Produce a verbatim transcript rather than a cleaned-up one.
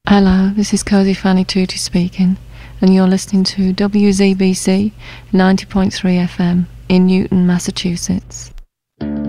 Hello, this is Cozy Fanny Tutti speaking, and you're listening to W Z B C ninety point three F M in Newton, Massachusetts.